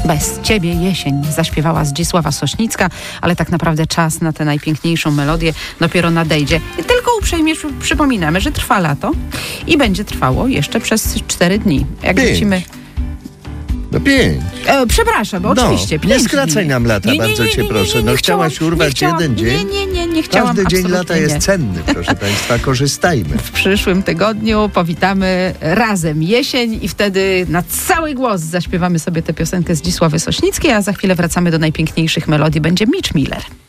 Bez ciebie jesień zaśpiewała Zdzisława Sośnicka, ale tak naprawdę czas na tę najpiękniejszą melodię dopiero nadejdzie. I tylko uprzejmie przypominamy, że trwa lato i będzie trwało jeszcze przez 4 dni. Jak 5. wrócimy... No 5. Przepraszam, oczywiście. 5 nie skracaj nam lata, bardzo cię proszę. No chciałaś urwać jeden dzień? Nie chciałam. Każdy dzień lata absolutnie jest nie. cenny, proszę państwa, korzystajmy. W przyszłym tygodniu powitamy razem jesień i wtedy na cały głos zaśpiewamy sobie tę piosenkę Zdzisławy Sośnickiej, a za chwilę wracamy do najpiękniejszych melodii. Będzie Mitch Miller.